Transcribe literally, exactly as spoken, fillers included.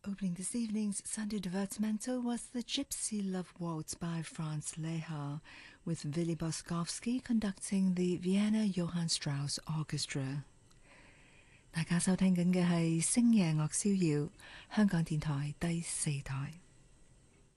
Opening this evening's Sunday Divertimento was the Gypsy Love Waltz by Franz Lehár, with Willy Boskovsky conducting the Vienna Johann Strauss Orchestra. 大家收聽緊嘅係星夜樂逍遙，香港電台第四台。